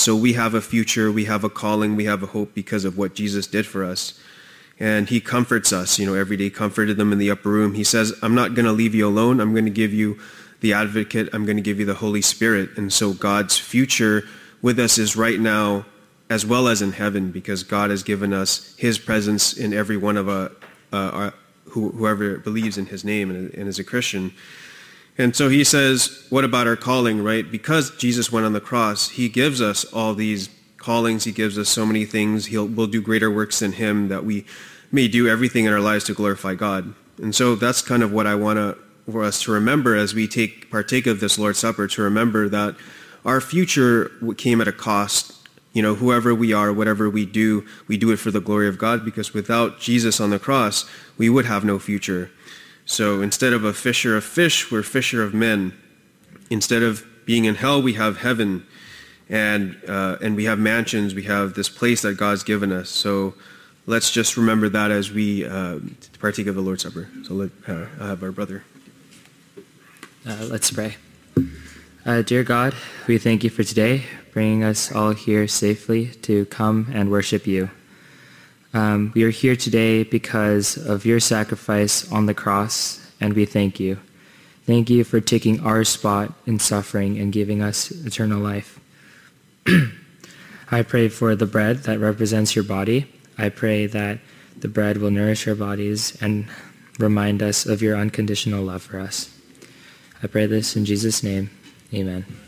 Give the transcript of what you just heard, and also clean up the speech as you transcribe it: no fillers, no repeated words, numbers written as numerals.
so we have a future, we have a calling, we have a hope because of what Jesus did for us. And he comforts us, every day, comforted them in the upper room. He says, I'm not going to leave you alone. I'm going to give you the advocate. I'm going to give you the Holy Spirit. And so God's future with us is right now as well as in heaven, because God has given us his presence in every one of whoever believes in his name and is a Christian. And so he says, what about our calling, right? Because Jesus went on the cross, he gives us all these callings. He gives us so many things. We'll do greater works than him, that we may do everything in our lives to glorify God. And so that's kind of what I want for us to remember as we partake of this Lord's Supper, to remember that our future came at a cost. Whoever we are, whatever we do it for the glory of God, because without Jesus on the cross, we would have no future. So instead of a fisher of fish, we're fisher of men. Instead of being in hell, we have heaven, and we have mansions. We have this place that God's given us. So let's just remember that as we partake of the Lord's Supper. So let have our brother. Let's pray. Dear God, we thank you for today, bringing us all here safely to come and worship you. We are here today because of your sacrifice on the cross, and we thank you. Thank you for taking our spot in suffering and giving us eternal life. I pray for the bread that represents your body. I pray that the bread will nourish our bodies and remind us of your unconditional love for us. I pray this in Jesus' name. Amen.